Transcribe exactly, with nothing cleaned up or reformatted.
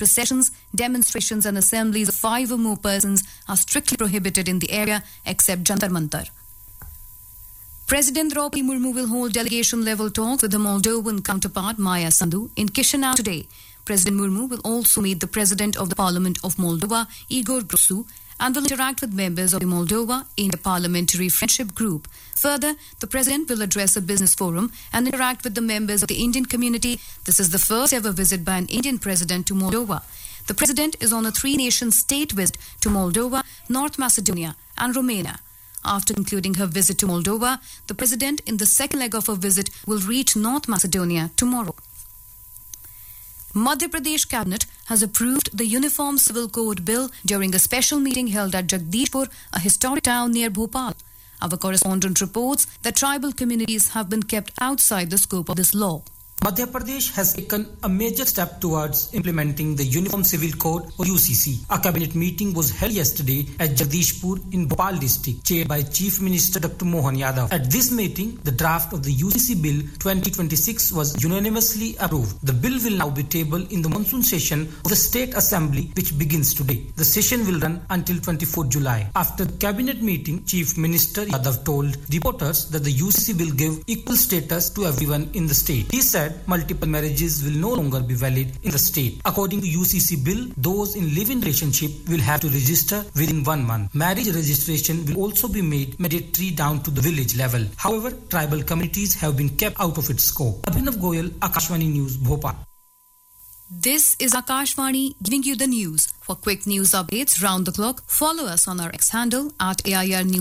processions, demonstrations and assemblies of five or more persons are strictly prohibited in the area except Jantar Mantar. President Draupadi Murmu will hold delegation-level talks with her Moldovan counterpart Maya Sandu in Chisinau today. President Murmu will also meet the President of the Parliament of Moldova, Igor Grosu, and will interact with members of the Moldova Inter-Parliamentary Friendship Group. Further, the President will address a business forum and interact with the members of the Indian community. This is the first ever visit by an Indian President to Moldova. The President is on a three-nation state visit to Moldova, North Macedonia and Romania. After concluding her visit to Moldova, the President, in the second leg of her visit, will reach North Macedonia tomorrow. Madhya Pradesh Cabinet has approved the Uniform Civil Code Bill during a special meeting held at Jagdishpur, a historic town near Bhopal. Our correspondent reports that tribal communities have been kept outside the scope of this law. Madhya Pradesh has taken a major step towards implementing the Uniform Civil Code or U C C. A cabinet meeting was held yesterday at Jagdishpur in Bhopal district, chaired by Chief Minister Doctor Mohan Yadav. At this meeting, the draft of the U C C Bill twenty twenty-six was unanimously approved. The bill will now be tabled in the monsoon session of the State Assembly, which begins today. The session will run until twenty-fourth July. After the cabinet meeting, Chief Minister Yadav told reporters that the U C C will give equal status to everyone in the state. He said multiple marriages will no longer be valid in the state. According to U C C bill, those in live-in relationship will have to register within one month. Marriage registration will also be made mandatory down to the village level. However, tribal communities have been kept out of its scope. Abhinav Goyal, Akashvani News, Bhopal. This is Akashvani giving you the news. For quick news updates round the clock, follow us on our X handle at A I R News.